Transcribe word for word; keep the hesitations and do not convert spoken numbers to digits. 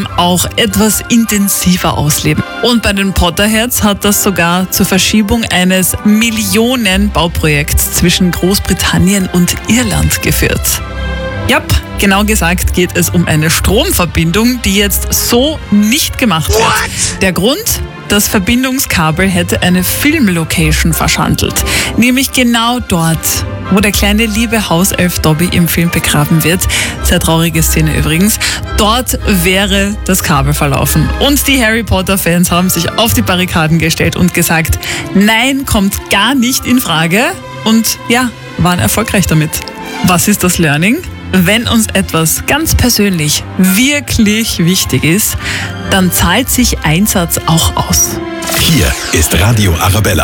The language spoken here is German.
auch etwas intensiver ausleben. Und bei den Potterheads hat das sogar zur Verschiebung eines Millionen-Bauprojekts zwischen Großbritannien und Irland geführt. Ja, genau gesagt geht es um eine Stromverbindung, die jetzt so nicht gemacht wird. What? Der Grund? Das Verbindungskabel hätte eine Filmlocation verschandelt. Nämlich genau dort, wo der kleine liebe Hauself Dobby im Film begraben wird. Sehr traurige Szene übrigens. Dort wäre das Kabel verlaufen. Und die Harry Potter-Fans haben sich auf die Barrikaden gestellt und gesagt, nein, kommt gar nicht in Frage. Und ja, waren erfolgreich damit. Was ist das Learning? Wenn uns etwas ganz persönlich wirklich wichtig ist, dann zahlt sich Einsatz auch aus. Hier ist Radio Arabella.